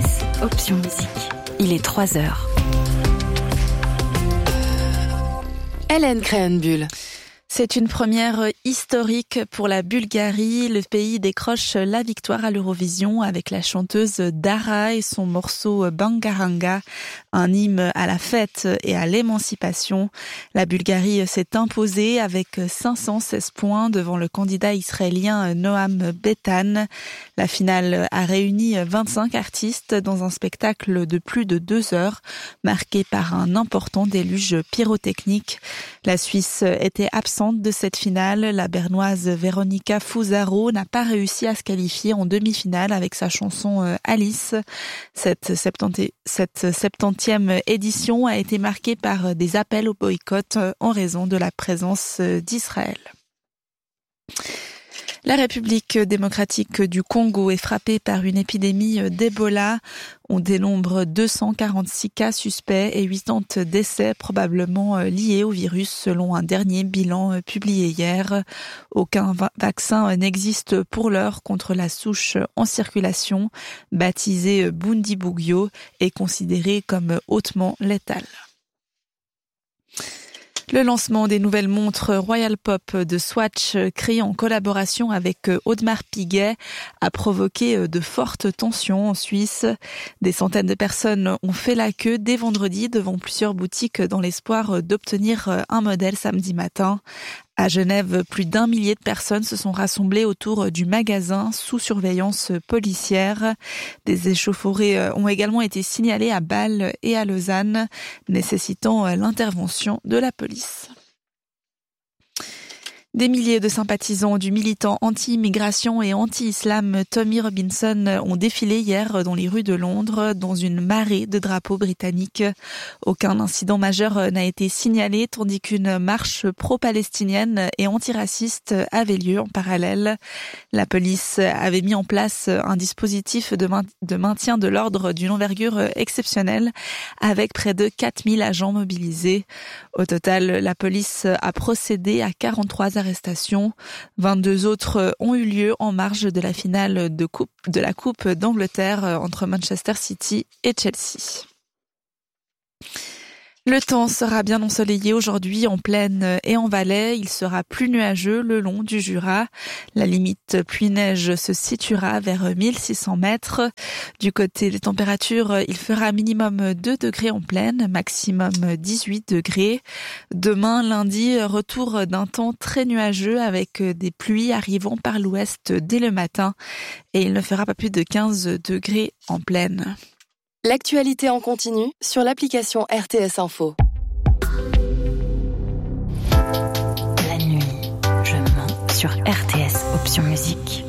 RTS, option musique. Il est 3h. Hélène Créhenbuhl. C'est une première historique pour la Bulgarie. Le pays décroche la victoire à l'Eurovision avec la chanteuse Dara et son morceau Bangaranga, un hymne à la fête et à l'émancipation. La Bulgarie s'est imposée avec 516 points devant le candidat israélien Noam Betan. La finale a réuni 25 artistes dans un spectacle de plus de 2 heures, marqué par un important déluge pyrotechnique. La Suisse était absente de cette finale. La bernoise Veronika Fusaro n'a pas réussi à se qualifier en demi-finale avec sa chanson Alice. Cette 70e édition a été marquée par des appels au boycott en raison de la présence d'Israël. La République démocratique du Congo est frappée par une épidémie d'Ebola. On dénombre 246 cas suspects et 80 décès probablement liés au virus selon un dernier bilan publié hier. Aucun vaccin n'existe pour l'heure contre la souche en circulation, baptisée Bundibugyo, et considérée comme hautement létale. Le lancement des nouvelles montres Royal Pop de Swatch, créées en collaboration avec Audemars Piguet, a provoqué de fortes tensions en Suisse. Des centaines de personnes ont fait la queue dès vendredi devant plusieurs boutiques dans l'espoir d'obtenir un modèle samedi matin. À Genève, plus d'1 millier de personnes se sont rassemblées autour du magasin sous surveillance policière. Des échauffourées ont également été signalées à Bâle et à Lausanne, nécessitant l'intervention de la police. Des milliers de sympathisants du militant anti-immigration et anti-islam Tommy Robinson ont défilé hier dans les rues de Londres dans une marée de drapeaux britanniques. Aucun incident majeur n'a été signalé tandis qu'une marche pro-palestinienne et antiraciste avait lieu en parallèle. La police avait mis en place un dispositif de maintien de l'ordre d'une envergure exceptionnelle avec près de 4000 agents mobilisés. Au total, la police a procédé à 43 arrestations. 22 autres ont eu lieu en marge de la finale de la Coupe d'Angleterre entre Manchester City et Chelsea. Le temps sera bien ensoleillé aujourd'hui en plaine et en Valais. Il sera plus nuageux le long du Jura. La limite pluie-neige se situera vers 1600 mètres. Du côté des températures, il fera minimum 2 degrés en plaine, maximum 18 degrés. Demain, lundi, retour d'un temps très nuageux avec des pluies arrivant par l'ouest dès le matin. Et il ne fera pas plus de 15 degrés en plaine. L'actualité en continu sur l'application RTS Info. La nuit, je mens sur RTS Option Musique.